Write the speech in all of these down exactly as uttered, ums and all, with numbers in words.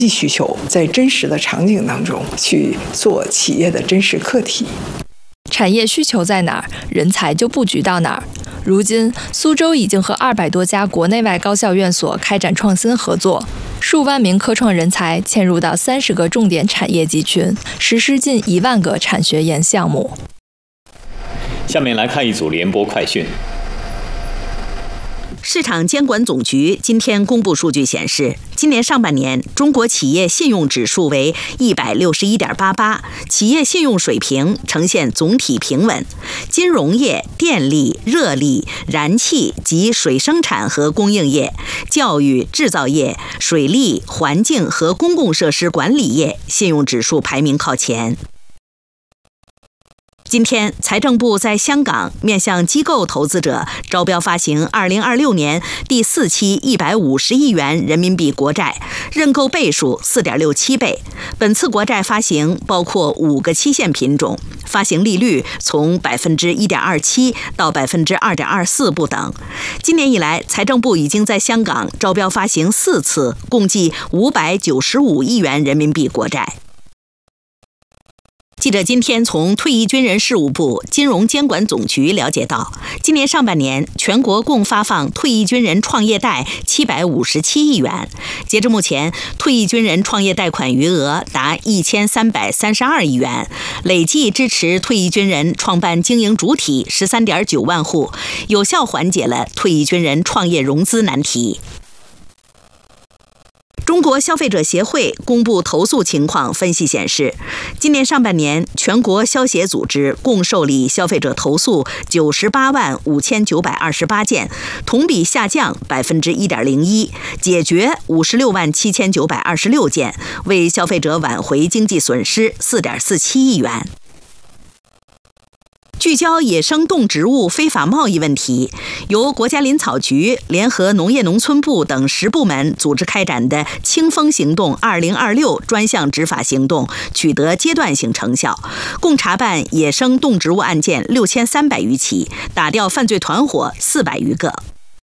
际需求，在真实的场景当中去做企业的真实课题。 产业需求在哪儿，人才就布局到哪儿。如今，苏州已经和二百多家国内外高校院所开展创新合作，数万名科创人才嵌入到三十个重点产业集群，实施近一万个产学研项目。 下面来看一组联播快讯。 市场监管总局今天公布数据显示，今年上半年中国企业信用指数为一百六十一点八八，企业信用水平呈现总体平稳。金融业、电力、热力、燃气及水生产和供应业、教育、制造业、水利、环境和公共设施管理业信用指数排名靠前。今天，财政部在香港面向机构投资者招标发行二零二六年第四期一百五十亿元人民币国债，认购倍数 四点六七倍。本次国债发行包括五个期限品种，发行利率从 百分之一点二七 到 百分之二点二四 不等。今年以来，财政部已经在香港招标发行四次，共计五百九十五亿元人民币国债。记者今天从退役军人事务部金融监管总局了解到，今年上半年全国共发放退役军人创业贷七百五十七亿元，截至目前，退役军人创业贷款余额达一千三百三十二亿元，累计支持退役军人创办经营主体十三点九万户，有效缓解了退役军人创业融资难题。中国消费者协会公布投诉情况分析显示，今年上半年全国消协组织共受理消费者投诉九十八万五千九百二十八件，同比下降百分之一点零一，解决五十六万七千九百二十六件，为消费者挽回经济损失四点四七亿元。聚焦野生动植物非法贸易问题，由国家林草局联合农业农村部等十部门组织开展的“清风行动二零二六”专项执法行动取得阶段性成效，共查办野生动植物案件六千三百余起，打掉犯罪团伙四百余个。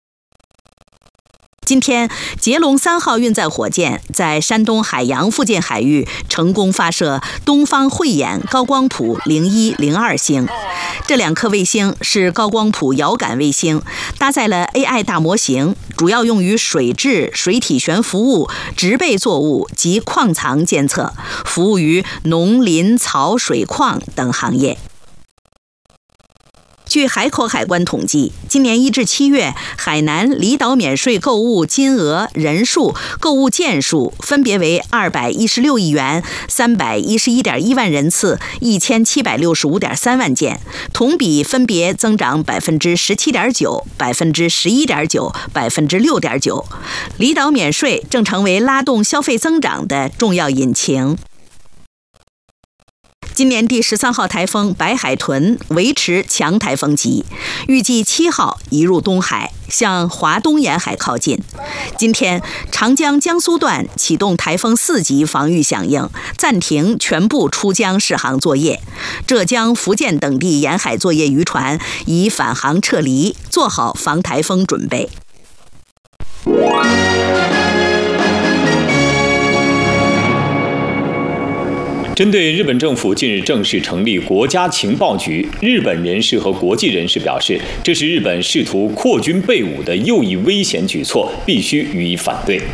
今天，捷龙三号运载火箭在山东海洋附近海域成功发射东方慧眼高光谱零一零二星。这两颗卫星是高光谱遥感卫星，搭载了 A I 大模型，主要用于水质、水体悬浮物、植被作物及矿藏监测，服务于农林草水矿等行业。据海口海关统计，今年一至七月，海南离岛免税购物金额、人数、购物件数分别为二百一十六亿元、三百一十一点一万人次、一千七百六十五点三万件，同比分别增长百分之十七点九、百分之十一点九、百分之六点九。离岛免税正成为拉动消费增长的重要引擎。今年第十三号台风白海豚维持强台风级，预计七号移入东海，向华东沿海靠近。今天，长江江苏段启动台风四级防御响应，暂停全部出江试航作业。浙江、福建等地沿海作业渔船已返航撤离，做好防台风准备。 针对日本政府近日正式成立国家情报局，日本人士和国际人士表示，这是日本试图扩军备武的又一危险举措，必须予以反对。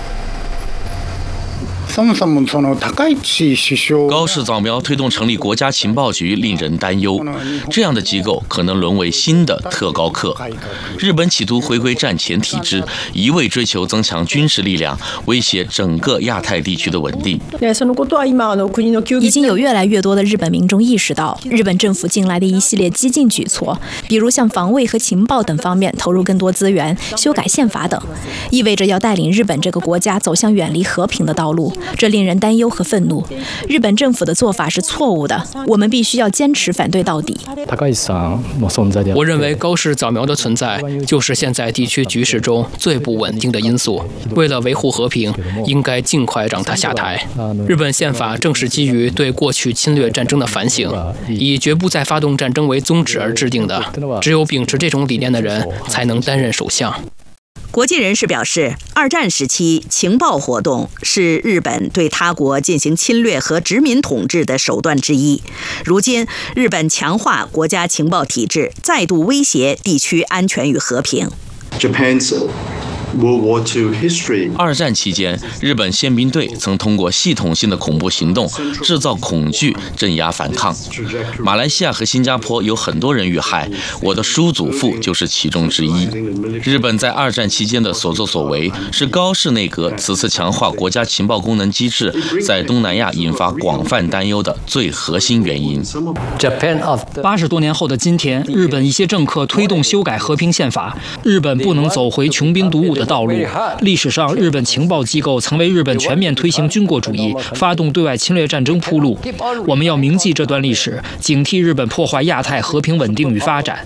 高市早苗推动成立国家情报局令人担忧，这样的机构可能沦为新的特高课。日本企图回归战前体制，一味追求增强军事力量，威胁整个亚太地区的稳定。 已经有越来越多的日本民众意识到，日本政府近来的一系列激进举措，比如向防卫和情报等方面投入更多资源、修改宪法等，意味着要带领日本这个国家走向远离和平的道路。这令人担忧和愤怒。日本政府的做法是错误的，我们必须要坚持反对到底。 我认为高市早苗的存在就是现在地区局势中最不稳定的因素。为了维护和平，应该尽快让他下台。日本宪法正是基于对过去侵略战争的反省，以绝不再发动战争为宗旨而制定的。只有秉持这种理念的人，才能担任首相。 国际人士表示，二战时期情报活动是日本对他国进行侵略和殖民统治的手段之一。如今，日本强化国家情报体制，再度威胁地区安全与和平。 Japan's World War Two history. 二战期间，日本宪兵队曾通过系统性的恐怖行动制造恐惧，镇压反抗。马来西亚和新加坡有很多人遇害，我的叔祖父就是其中之一。日本在二战期间的所作所为，是高市内阁此次强化国家情报功能机制，在东南亚引发广泛担忧的最核心原因。 八十多年后的今天，日本一些政客推动修改和平宪法，日本不能走回穷兵黩武的道路。历史上，日本情报机构曾为日本全面推行军国主义、发动对外侵略战争铺路。我们要铭记这段历史，警惕日本破坏亚太和平稳定与发展。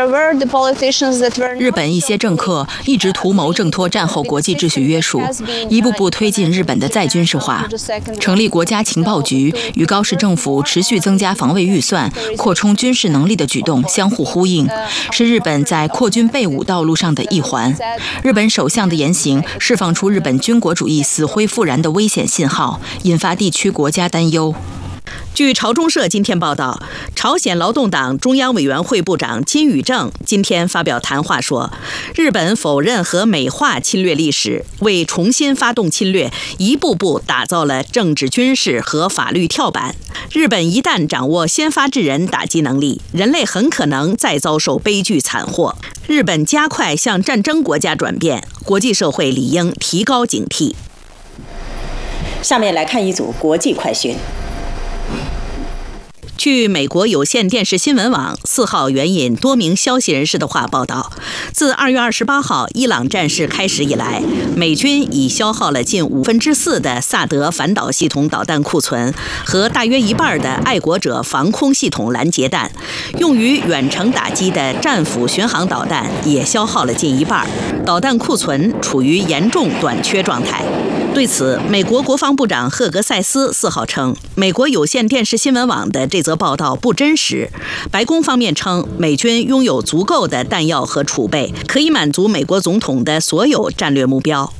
日本一些政客一直图谋挣脱战后国际秩序约束，一步步推进日本的再军事化。成立国家情报局与高市政府持续增加防卫预算、扩充军事能力的举动相互呼应，是日本在扩军备武道路上的一环。日本首相的言行释放出日本军国主义死灰复燃的危险信号，引发地区国家担忧。 据朝中社今天报道，朝鲜劳动党中央委员会部长金宇正今天发表谈话说，日本否认和美化侵略历史，为重新发动侵略一步步打造了政治、军事和法律跳板。日本一旦掌握先发制人打击能力，人类很可能再遭受悲剧惨祸。日本加快向战争国家转变，国际社会理应提高警惕。 下面来看一组国际快讯。 据美国有线电视新闻网四号援引多名消息人士的话报道，自二月二十八号伊朗战事开始以来，美军已消耗了近五分之四的萨德反导系统导弹库存和大约一半的爱国者防空系统拦截弹，用于远程打击的战斧巡航导弹也消耗了近一半，导弹库存处于严重短缺状态。对此，美国国防部长赫格塞斯四号称，美国有线电视新闻网的这则报道不真实。白宫方面称，美军拥有足够的弹药和储备，可以满足美国总统的所有战略目标。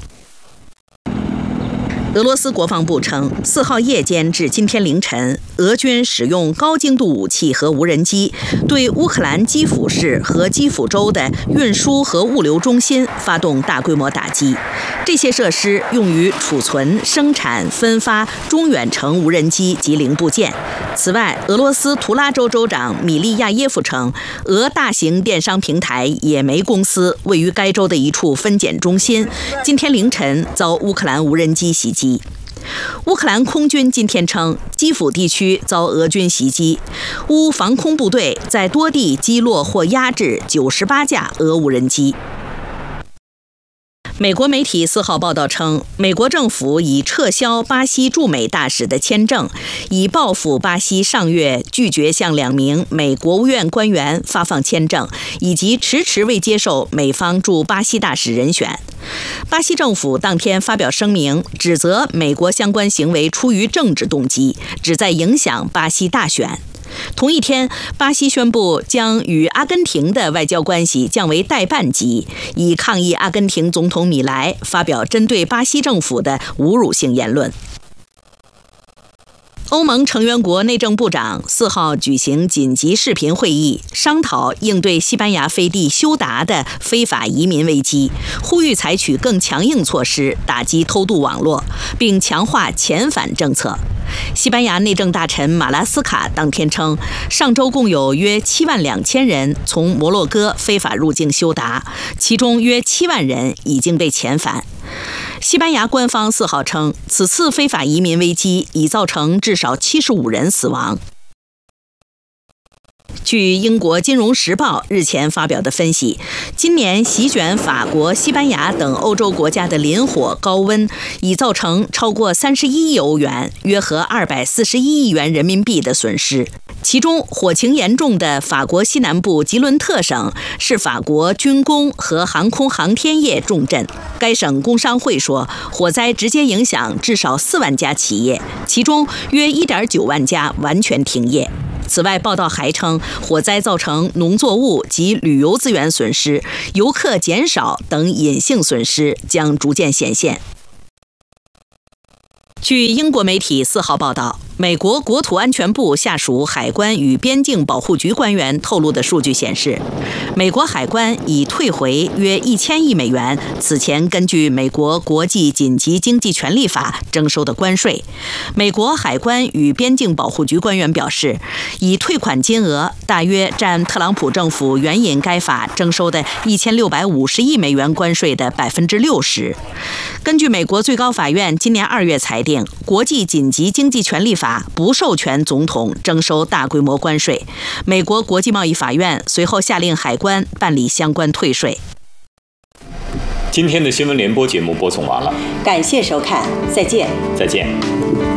俄罗斯国防部称，四号夜间至今天凌晨，俄军使用高精度武器和无人机对乌克兰基辅市和基辅州的运输和物流中心发动大规模打击。这些设施用于储存、生产、分发中远程无人机及零部件。此外，俄罗斯图拉州州长米利亚耶夫称，俄大型电商平台野莓公司位于该州的一处分拣中心，今天凌晨遭乌克兰无人机袭击。乌克兰空军今天称，基辅地区遭俄军袭击，乌防空部队在多地击落或压制九十八架俄无人机。美国媒体四号报道称，美国政府已撤销巴西驻美大使的签证，以报复巴西上月拒绝向两名美国务院官员发放签证，以及迟迟未接受美方驻巴西大使人选。巴西政府当天发表声明，指责美国相关行为出于政治动机，旨在影响巴西大选。同一天，巴西宣布将与阿根廷的外交关系降为代办级，以抗议阿根廷总统米莱发表针对巴西政府的侮辱性言论。欧盟成员国内政部长四号举行紧急视频会议，商讨应对西班牙飞地休达的非法移民危机，呼吁采取更强硬措施打击偷渡网络，并强化遣返政策。西班牙内政大臣马拉斯卡当天称，上周共有约七万两千人从摩洛哥非法入境休达，其中约七万人已经被遣返。西班牙官方四号称，此次非法移民危机已造成至少七十五人死亡。据英国《金融时报》日前发表的分析，今年席卷法国、西班牙等欧洲国家的林火高温，已造成超过三十一亿欧元（约合二百四十一亿元人民币）的损失。其中，火情严重的法国西南部吉伦特省是法国军工和航空航天业重镇。该省工商会说，火灾直接影响至少四万家企业，其中约一点九万家完全停业。 此外，报道还称，火灾造成农作物及旅游资源损失、游客减少等隐性损失将逐渐显现。据英国媒体四号报道，美国国土安全部下属海关与边境保护局官员透露的数据显示，美国海关已退回约一千亿美元此前根据美国国际紧急经济权利法征收的关税。美国海关与边境保护局官员表示，已退款金额大约占特朗普政府援引该法征收的一千六百五十亿美元关税的百分之六十。根据美国最高法院今年二月裁定，国际紧急经济权利法不授权总统征收大规模关税。美国国际贸易法院随后下令海关办理相关退税。 今天的新闻联播节目播送完了， 感谢收看，再见。 再见。